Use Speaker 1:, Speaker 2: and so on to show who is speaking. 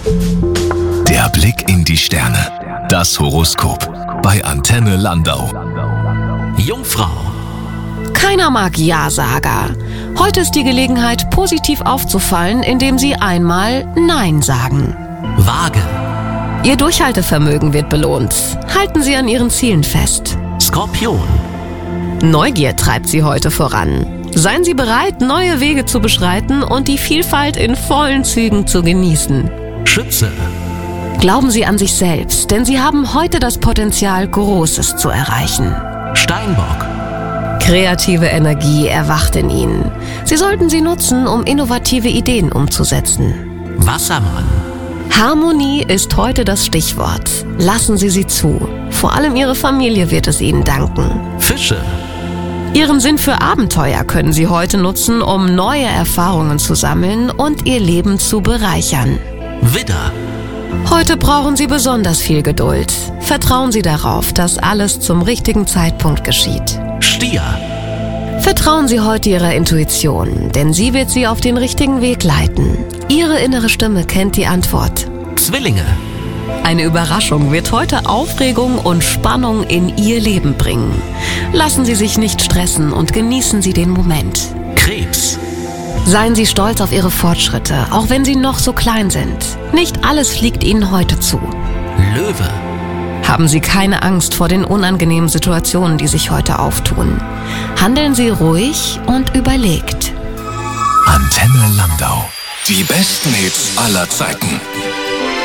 Speaker 1: Der Blick in die Sterne. Das Horoskop bei Antenne Landau.
Speaker 2: Jungfrau.
Speaker 3: Keiner mag Ja-Sager. Heute ist die Gelegenheit, positiv aufzufallen, indem Sie einmal Nein sagen.
Speaker 2: Waage.
Speaker 3: Ihr Durchhaltevermögen wird belohnt. Halten Sie an Ihren Zielen fest.
Speaker 2: Skorpion.
Speaker 3: Neugier treibt Sie heute voran. Seien Sie bereit, neue Wege zu beschreiten und die Vielfalt in vollen Zügen zu genießen.
Speaker 2: Schütze.
Speaker 3: Glauben Sie an sich selbst, denn Sie haben heute das Potenzial, Großes zu erreichen.
Speaker 2: Steinbock.
Speaker 3: Kreative Energie erwacht in Ihnen. Sie sollten sie nutzen, um innovative Ideen umzusetzen.
Speaker 2: Wassermann.
Speaker 3: Harmonie ist heute das Stichwort. Lassen Sie sie zu. Vor allem Ihre Familie wird es Ihnen danken.
Speaker 2: Fische.
Speaker 3: Ihren Sinn für Abenteuer können Sie heute nutzen, um neue Erfahrungen zu sammeln und Ihr Leben zu bereichern.
Speaker 2: Widder.
Speaker 3: Heute brauchen Sie besonders viel Geduld. Vertrauen Sie darauf, dass alles zum richtigen Zeitpunkt geschieht.
Speaker 2: Stier.
Speaker 3: Vertrauen Sie heute Ihrer Intuition, denn sie wird Sie auf den richtigen Weg leiten. Ihre innere Stimme kennt die Antwort.
Speaker 2: Zwillinge.
Speaker 3: Eine Überraschung wird heute Aufregung und Spannung in Ihr Leben bringen. Lassen Sie sich nicht stressen und genießen Sie den Moment.
Speaker 2: Krebs.
Speaker 3: Seien Sie stolz auf Ihre Fortschritte, auch wenn sie noch so klein sind. Nicht alles fliegt Ihnen heute zu.
Speaker 2: Löwe.
Speaker 3: Haben Sie keine Angst vor den unangenehmen Situationen, die sich heute auftun. Handeln Sie ruhig und überlegt.
Speaker 1: Antenne Landau. Die besten Hits aller Zeiten.